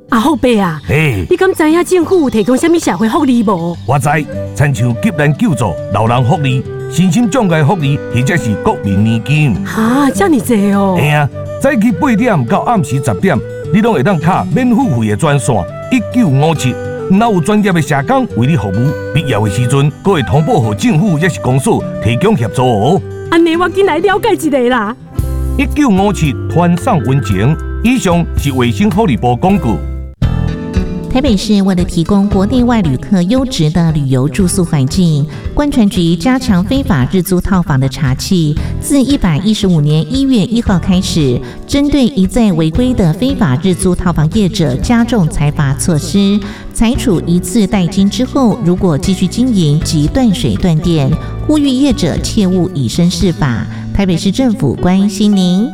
啊，后辈啊，你敢知影政府有提供什么社会福利无？ 我知，亲像急难救助、老人福利、身心障碍福利，或者是国民年金。 哈，这么多哦！ 嘿啊，早起8点到暗时10点，你拢会当卡免付费的专线1957。若有专业的社工为你服务，必要的时阵，阁会通报给政府也是公所提供协助哦。 安尼我紧来了解一下啦。 1957团上温情，以上是卫生福利部广告。 台北市为了提供国内外旅客优质的旅游住宿环境，观传局加强非法日租套房的查缉。自115年1月1号开始，针对一再违规的非法日租套房业者，加重裁罚措施，裁处一次代金之后，如果继续经营，即断水断电。呼吁业者切勿以身试法。台北市政府关心您。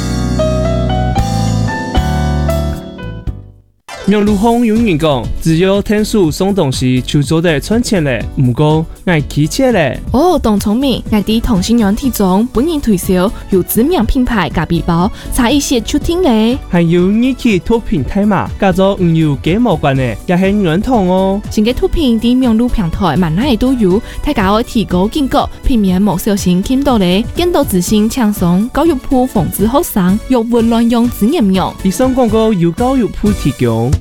杨如风永远讲，只有天数松动时，就做得赚钱嘞，唔过爱起切嘞。 哦，董聪明，我哋同心软体中本年推销有知名品牌咖啡包，差一些出听嘞。 还有你去脱平台嘛，加做唔有幾毛關嘅，也係認同哦。 新嘅脱平啲網絡平台萬哪都有，大家可以提高警覺，避免冇小心見到咧，見到自信輕鬆，教育部防止學生用混亂用字眼用。 以上廣告由教育部提供。